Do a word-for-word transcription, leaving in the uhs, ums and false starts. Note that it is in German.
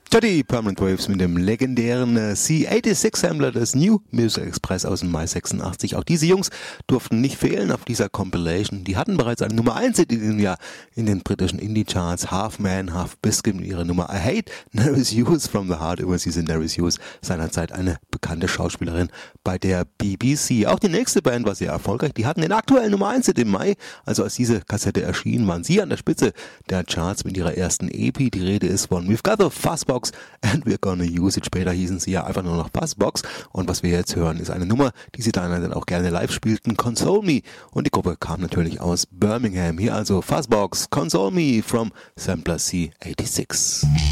Jody Permanent Waves mit dem legendären äh, C sechsundachtzig Sampler des New Music Express aus dem Mai sechsundachtzig. Auch diese Jungs durften nicht fehlen auf dieser Compilation. Die hatten bereits eine Nummer eins in diesem Jahr in den britischen Indie-Charts. Half Man, Half Biscuit mit ihrer Nummer I Hate Nervous Youth from the Heart. Übrigens diese Nervous Youth, seinerzeit eine bekannte Schauspielerin bei der B B C. Auch die nächste Band war sehr erfolgreich. Die hatten den aktuellen Nummer eins im Mai. Also als diese Kassette erschien, waren sie an der Spitze der Charts mit ihrer ersten E P. Die Rede ist von We've Got the Fuzzbox and We're Gonna Use It. Später hießen sie ja einfach nur noch Fuzzbox. Und was wir jetzt hören, ist eine Nummer, die sie dann auch gerne live spielten, Console Me. Und die Gruppe kam natürlich aus Birmingham. Hier also Fuzzbox, Console Me from Sampler C sechsundachtzig.